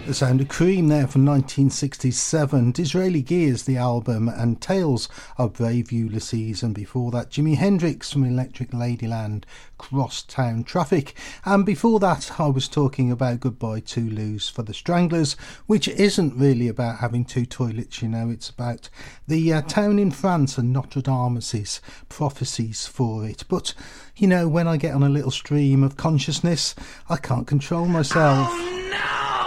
The sound of Cream there from 1967. Disraeli Gears, the album, and Tales of Brave Ulysses. And before that, Jimi Hendrix from Electric Ladyland, Crosstown Traffic. And before that, I was talking about Goodbye Toulouse for the Stranglers, which isn't really about having two toilets, you know. It's about the town in France and Notre Dame's prophecies for it. But, you know, when I get on a little stream of consciousness, I can't control myself. Oh, no!